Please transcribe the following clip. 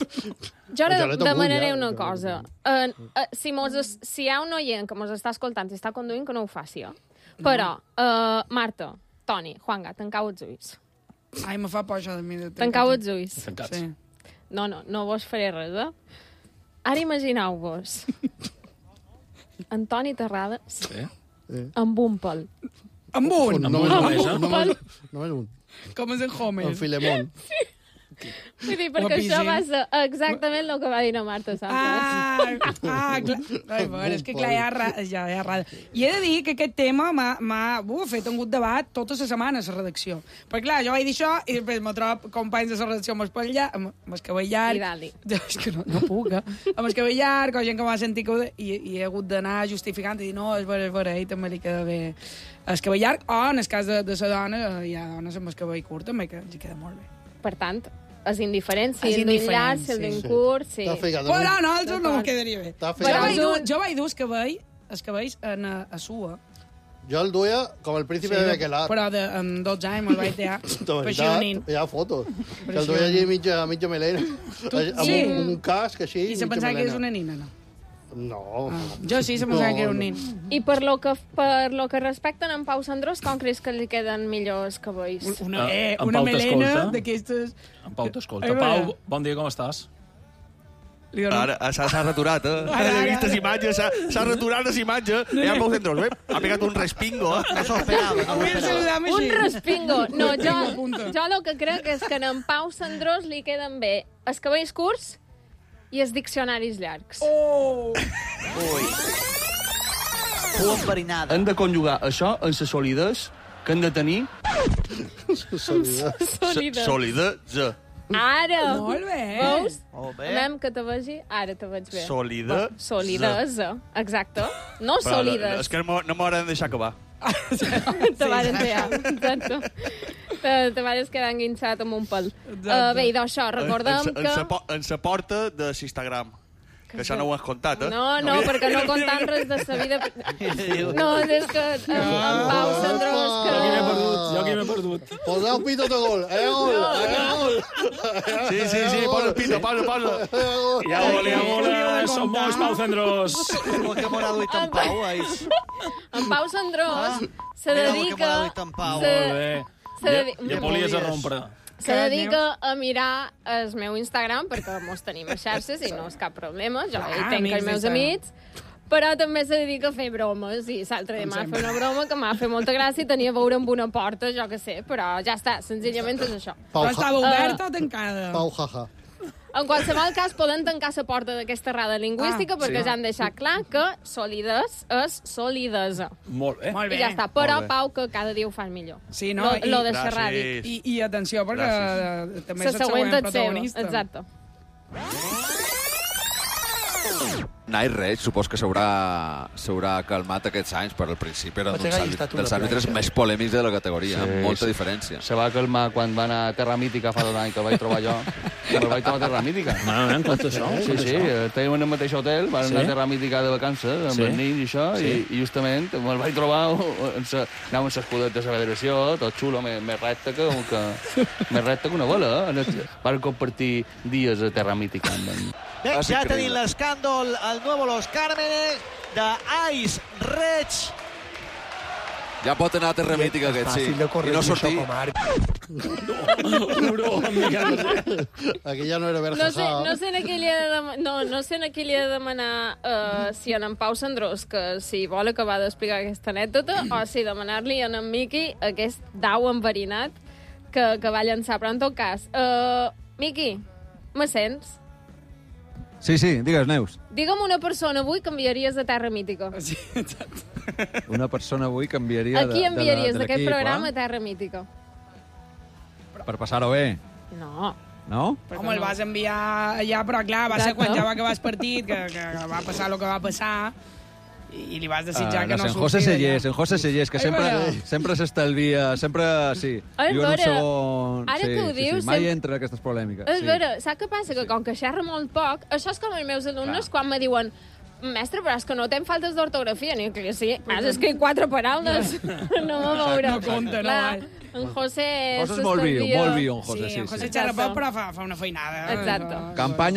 Jo ara demanaré una cosa. Si hi ha un oient que mos està escoltant i està conduint, que no ho faci, Però, Marta, Toni, Juanga, tancau els ulls. Ai, me fa por això de mi. Tancau els ulls. Tancats. Sí. No vos faré res, Ara imagineu-vos Antoni Terrades amb un pèl. Amb un? Només un. Com és en Homer. En Filemón. Vull dir, perquè això va ser exactament el que va dir la Marta Sampras. Clar. Ai, bueno, és que clar, ja errada. I he de dir que aquest tema m'ha fet un gut debat tota la setmana a la redacció. Perquè clar, jo vaig dir això i després me trobo companys de la redacció amb el cabell llarg. I dali. És que no puc, amb el cabell llarg, o gent que m'ha sentit i he hagut d'anar justificant i dir no, és vera, ell també li queda bé el cabell llarg, o en el cas de la dona, hi ha dones amb el cabell curt també que els queda molt bé. Per tant, és indiferent, si el d'un llarg, si el d'un curt, sí. Però no, altres no m'ho quedaria bé. Jo vaig dur els cabells a sua. Jo el duia com el príncipe de Bequelar. Però amb 12 anys me'l vaig tirar. Hi ha fotos. Que el duia allí mitja melena. Amb un casc així. I se pensava que és una nina, no? No. Jo sí, se pensava que era un nin. I per lo que respecten en Pau Sandrós, com creus que li queden millors cabells? Una melena d'aquestes... En Pau t'escolta. Pau, bon dia, com estàs? Ara s'ha retirat, Ara he vist les imatges, s'ha retirat les imatges. Ja Pau Sandrós, ha pegat un respingo, No s'ho esperava. Un respingo. No, jo el que crec és que en Pau Sandrós li queden bé els cabells curts i els diccionaris llargs. Ui. Cua enverinada. Hem de conjugar això amb la solidesa que hem de tenir. Solidesa. Ara! Molt bé. Veus? Molt bé. Anem que te vegi. Ara te veig bé. Solidesa. Exacte. No solides. És que no m'haurem de deixar acabar. Te varen triar. Exacte. Te vares quedar enguinçat amb un pèl. Bé, i d'això, recordem que... En la porta de l'Instagram. Que això no ho has contat, No, perquè no contant res de sa vida... No, és que en Pau Sandrós... Jo aquí m'he perdut. Posa un pito de gol. Gol. Sí, posa el pito, posa. Ja hola, som molts Pau Sandrós. Com que m'haurà duit en Pau, En Pau Sandrós se dedica... Molt bé. Ja volies a rompre. Se dedica a mirar el meu Instagram, perquè mos tenim a xarxes i no és cap problema, jo hi tenc els meus amics, però també se dedica a fer bromes, i l'altre dia m'ha fet una broma que m'ha fet molta gràcia i tenia a veure amb una porta, jo què sé, però ja està, senzillament és això. Però estava oberta o tancada? Pau, jaja. En qualsevol cas, poden tancar la porta d'aquesta errada lingüística perquè ja han deixat clar que solidesa és solidesa. Molt bé. I ja està. Però, Pau, que cada dia ho fan millor. Sí, no? Lo de la ràdio. I atenció, perquè també és el següent protagonista. Exacte. Nai res, supos que s'haurà calmat aquests anys, però al principi eren dels àrbitres més polèmics de la categoria, amb molta diferència. Se va calmar quan va anar a Terra Mítica fa 2 anys, que el vaig trobar jo. El vaig trobar a Terra Mítica. En compte això? Sí, estàvem en el mateix hotel, van anar a Terra Mítica de vacances, amb els nins i això, i justament me'l vaig trobar, anàvem amb l'escudet de la federació, tot xulo, més recte que una bola. Van compartir dies a Terra Mítica. Bé, ja tenim l'escàndol al Nuevo Los Cármenes de Ice Reg. Ja pot anar a Terra Mítica aquest, sí. I no sortir. Aquí ja no era Berjasà. No sé a qui li he de demanar si en Pau Sandrós, que si vol acabar d'explicar aquesta anècdota, o si demanar-li a en Miqui aquest dau enverinat que va llançar. Però en tot cas, Miqui, me sents? Sí, digues, Neus. Digue'm una persona avui que enviaries de Terra Mítica. Sí, exacte. Una persona avui que enviaria... A qui enviaries d'aquest programa a Terra Mítica? Per passar-ho bé. No. No? Home, el vas enviar allà, però clar, va ser quan ja va acabar el partit, que va passar el que va passar, i li vas desitjar que no sortís. En José Sellés, que sempre s'estalvia, sempre, sí. És vera. Ara que ho dius... Mai entra en aquestes polèmiques. És vera. Saps què passa? Que com que xerra molt poc, això és com els meus alumnes quan me diuen mestre, però és que no tem faltes d'ortografia. Ni que sí, has escrit 4 paraules. No me veurà. No compta, no. En José és molt viu, en José. Sí, en José xerra poc, però fa una feinada. Exacte. Campanya